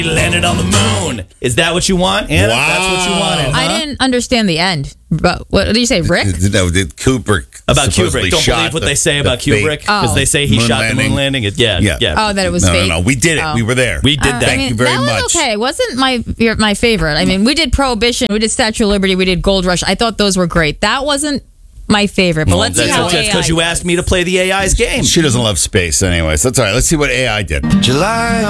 landed on the moon. Is that what you want, Anna? Wow. That's what you wanted, huh? I didn't understand the end. But what did you say, Rick? No, Kubrick. About supposedly Kubrick. Don't shot believe what the- they say the about fake Kubrick because they say he moon shot the moon landing. Yeah. Oh, that it was fake. No. We did it. Oh. We were there. We did that. Thank you very that much. was okay. It wasn't my favorite. I mean, we did Prohibition, we did Statue of Liberty, we did Gold Rush. I thought those were great. That wasn't my favorite. But let's see how That's because AI you asked me to play the AI's game. She doesn't love space anyway, so that's all right. Let's see what AI did. July